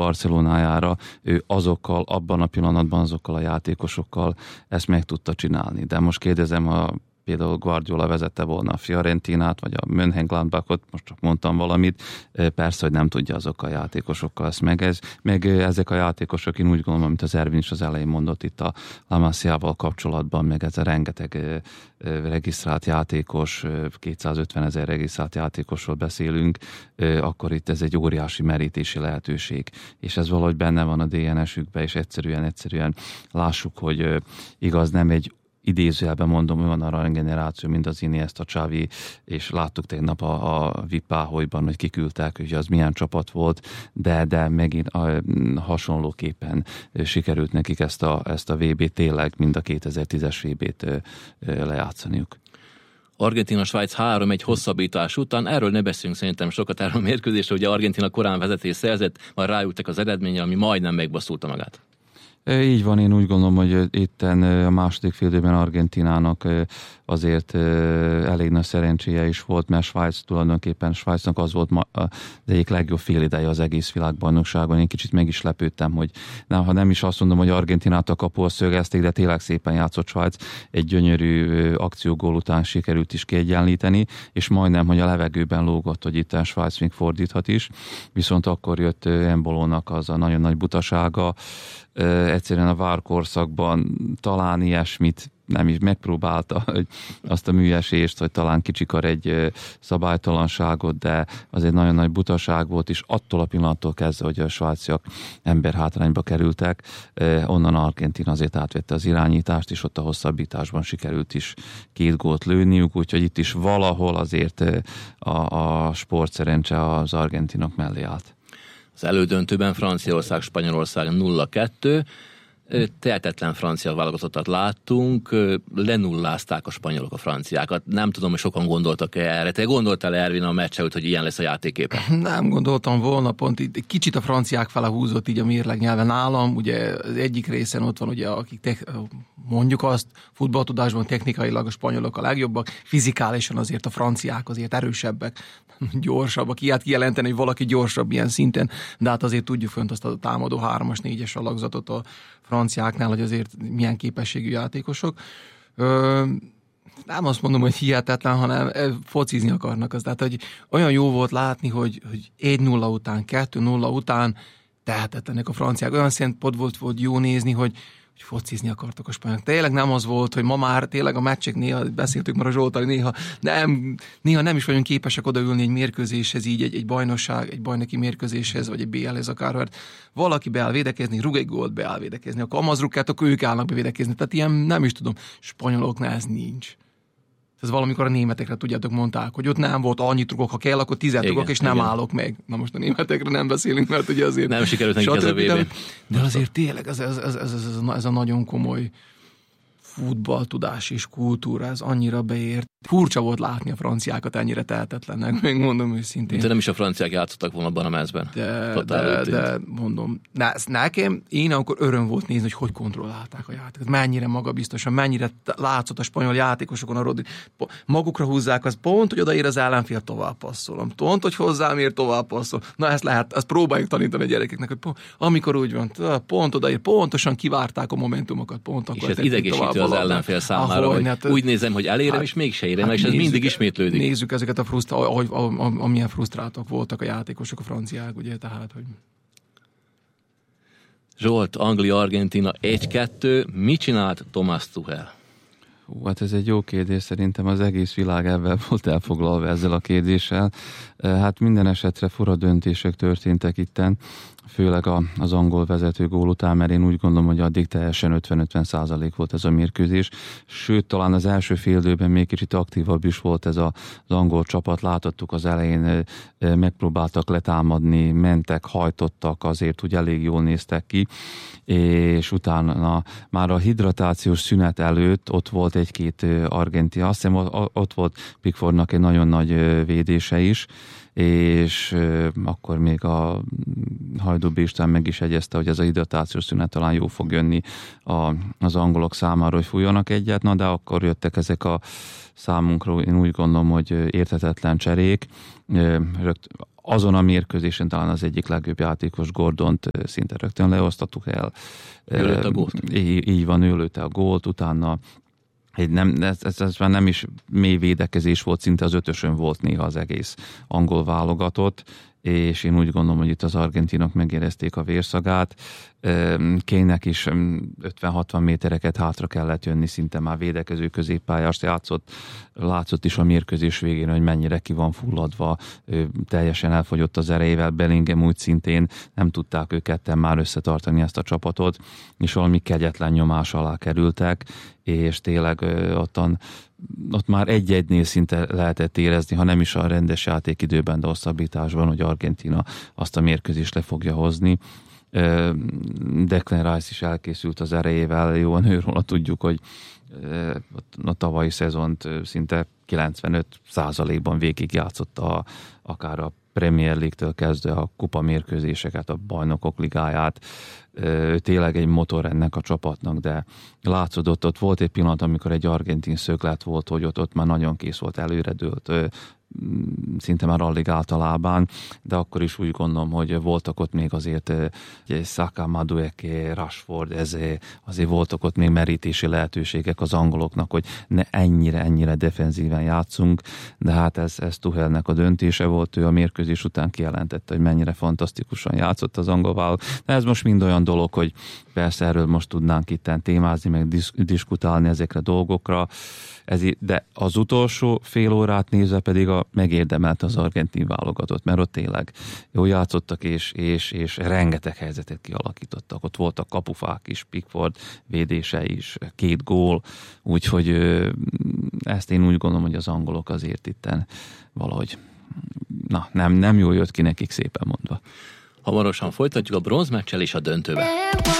Barcelonájára, ő azokkal, abban a pillanatban azokkal a játékosokkal ezt meg tudta csinálni. De most kérdezem, ha például Guardiola vezette volna a Fiorentinát, vagy a Mönchengladbachot, most csak mondtam valamit, persze, hogy nem tudja azokkal a játékosokkal ezt meg ezek a játékosok, én úgy gondolom, amit az Ervin is az elején mondott itt a La Masiával kapcsolatban, meg ez a rengeteg regisztrált játékos, 250 000 regisztrált játékosról beszélünk, akkor itt ez egy óriási merítési lehetőség. És ez valahogy benne van a DNS-ükben, és egyszerűen lássuk, hogy igaz, nem egy idézőjelben mondom, olyan arra generáció, mint az Iniesta, Xavi, és láttuk tegnap a Vipáholyban, hogy kiküldtek, hogy az milyen csapat volt, de megint hasonlóképpen sikerült nekik ezt a VB-t tényleg, mind a 2010-es VB-t lejátszaniuk. Argentína-Svájc 3-1 hosszabbítás után, erről ne beszélünk szerintem sokat, erről a mérkőzésről, ugye Argentína korán vezetés szerzett, majd ráültek az eredménye, ami majdnem megbaszulta magát. Így van, én úgy gondolom, hogy itten a második félidőben Argentinának azért elég nagy szerencséje is volt, mert Svájcnak az volt az egyik legjobb félideje az egész világbajnokságon. Én kicsit meg is lepődtem, hogy ha nem is azt mondom, hogy Argentinát a kapul szögezték, de tényleg szépen játszott Svájc. Egy gyönyörű akciógól után sikerült is kiegyenlíteni, és majdnem, hogy a levegőben lógott, hogy itten Svájc még fordíthat is. Viszont akkor jött Embolónak az a nagyon nagy butasága, egyszerűen a várkorszakban talán ilyesmit nem is megpróbálta, hogy azt a műesést, hogy talán kicsikar egy szabálytalanságot, de az egy nagyon nagy butaság volt, és attól a pillanattól kezdve, hogy a svájciak emberhátrányba kerültek, onnan Argentína azért átvette az irányítást, és ott a hosszabbításban sikerült is 2 gólt lőniük, úgyhogy itt is valahol azért a sportszerencse az argentinok mellé állt. Az elődöntőben Franciaország-Spanyolország 0-2, tehetetlen francia válogatottat láttunk, lenullázták a spanyolok a franciákat. Nem tudom, hogy sokan gondoltak erre. Te gondoltál, Ervin, a meccs előtt, hogy ilyen lesz a játéképe? Nem gondoltam volna, pont itt kicsit a franciák fele húzott így a mérleg nyelven nálam. Ugye az egyik részen ott van, ugye, akik mondjuk azt, futballtudásban technikailag a spanyolok a legjobbak, fizikálisan azért a franciák azért erősebbek, gyorsabbak. Ilyet kijelenteni, hogy valaki gyorsabb ilyen szinten, de hát azért tudjuk fönt azt a támadó 3-as, 4-es alakzatot a franciáknál, hogy azért milyen képességű játékosok. Nem azt mondom, hogy hihetetlen, hanem focizni akarnak. Tehát, hogy olyan jó volt látni, hogy 1-0 után, 2-0 után tehetetlenek a franciák. Olyan szempont volt jó nézni, hogy focizni akartak a spanyolok. Tényleg nem az volt, hogy ma már tényleg a meccsek néha, beszéltük már a Zsoltal, néha nem is vagyunk képesek odaülni egy mérkőzéshez, így egy bajnokság, egy bajnoki mérkőzéshez, vagy egy BL-hez akár, mert valaki beáll védekezni, rúg egy gólt, beáll védekezni, akkor amazrukkát, akkor ők állnak be védekezni. Tehát ilyen, nem is tudom, spanyoloknál ez nincs. Ez valamikor a németekre, tudjátok, mondták, hogy ott nem volt annyi trukok, ha kell, akkor 10 trukok, és nem állok meg. Na most a németekre nem beszélünk, mert ugye azért... Nem sikerült nekik ez a VB. De azért tényleg ez a nagyon komoly futballtudás és kultúra, ez annyira beért. Furcsa volt látni a franciákat ennyire tehetetlennek, még mondom őszintén. De nem is a franciák játszottak volna abban a mezben. De mondom, nekem én akkor öröm volt nézni, hogy kontrollálták a játékot. Mennyire magabiztosan, mennyire látszott a spanyol játékosokon a Rodri. Magukra húzzák, az pont, hogy odaér az ellenfél, tovább passzolom. Pont, hogy hozzám ér, tovább passzol. Na ezt próbáljuk tanítani a gyerekeknek, hogy amikor úgy van, pont odaér, pontosan kivárták a momentumokat, pont akkor. És ez idegesítő az ellenfél számára, hogy úgy nézem, hogy elérem, és mégse érem, és ez mindig ismétlődik. Nézzük ezeket amilyen frusztráltak voltak a játékosok, a franciák, ugye, tehát, hogy... Zsolt, Anglia-Argentína 1-2, mit csinált Thomas Tuchel? Hát ez egy jó kérdés, szerintem az egész világ ebben volt elfoglalva ezzel a kérdéssel. Hát minden esetre fura döntések történtek itten, főleg az angol vezető gól után, mert én úgy gondolom, hogy addig teljesen 50-50% volt ez a mérkőzés. Sőt, talán az első féldőben még kicsit aktívabb is volt ez az angol csapat. Láthattuk az elején, megpróbáltak letámadni, mentek, hajtottak, azért, hogy elég jól néztek ki, és utána már a hidratációs szünet előtt ott volt egy-két argentin, azt hiszem ott volt Pickfordnak egy nagyon nagy védése is, és akkor még a Hajdú Bistán meg is egyezte, hogy ez a hidratációs szünet talán jó fog jönni az angolok számára, hogy fújjanak egyet, na de akkor jöttek ezek a számunkra, én úgy gondolom, hogy érthetetlen cserék. azon a mérkőzésen talán az egyik legjobb játékos, Gordont szinte rögtön leosztattuk el. Ő lőtte a gólt. Így van, ő lőtte a gólt, utána ez már nem is mély védekezés volt, szinte az ötösön volt néha az egész angol válogatott, és én úgy gondolom, hogy itt az argentinok megérezték a vérszagát. Kane-nek is 50-60 métereket hátra kellett jönni, szinte már védekező középpályást játszott. Látszott is a mérkőzés végén, hogy mennyire ki van fulladva, teljesen elfogyott az erejével, Bellingham úgy szintén, nem tudták ők ketten már összetartani ezt a csapatot, és valami kegyetlen nyomás alá kerültek, és tényleg ott már egy-egynél szinte lehetett érezni, ha nem is a rendes játékidőben, de hosszabbításban, hogy Argentína azt a mérkőzést le fogja hozni. Declan Rice is elkészült az erejével, jóan őróla tudjuk, hogy a tavalyi szezont szinte 95%-ban végigjátszotta akár a Premier League-től kezdve a kupa mérkőzéseket, a Bajnokok Ligáját. Tényleg egy motor ennek a csapatnak, de látszódott, ott volt egy pillanat, amikor egy argentin szöglet volt, hogy ott már nagyon kész volt, előredőlt, szinte már alig általában, de akkor is úgy gondolom, hogy voltak ott még azért Saka, Madueke, Rashford, azért voltak ott még merítési lehetőségek az angoloknak, hogy ne ennyire defenzíven játszunk, de hát ez Tuchelnek a döntése volt, ő a mérkőzés után kijelentette, hogy mennyire fantasztikusan játszott az angol válogatott. De ez most mind olyan dolog, hogy persze erről most tudnánk itten témázni, meg diskutálni ezekre a dolgokra, de az utolsó fél órát nézve pedig megérdemelt az argentin válogatott, mert ott tényleg jól játszottak, és rengeteg helyzetet kialakítottak. Ott voltak kapufák is, Pickford védése is, 2 gól, úgyhogy ezt én úgy gondolom, hogy az angolok azért itten valahogy nem jól jött ki nekik, szépen mondva. Hamarosan folytatjuk a bronzmeccsel és a döntőbe.